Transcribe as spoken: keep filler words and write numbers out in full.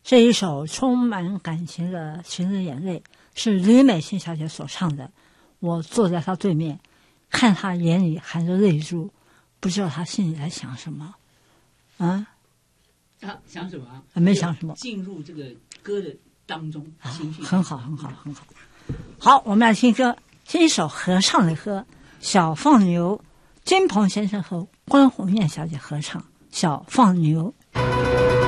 这一首充满感情的《情人眼泪》是李美琴小姐所唱的。我坐在她对面，看她眼里含着泪珠，不知道她心里在想什么。啊， 他想什么啊？ 没想什么， 进入这个歌的当中，情绪、 啊、很好，很好，很好。好，我们来听歌，听一首合唱的歌，《小放牛》，金鹏先生和关红艳小姐合唱《小放牛》。